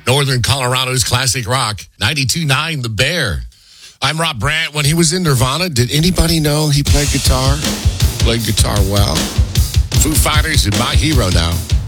Northern Colorado's classic rock. 92.9 The Bear. I'm Rob Brandt. When he was in Nirvana, did anybody know he played guitar? Played guitar well. Foo Fighters is my hero now.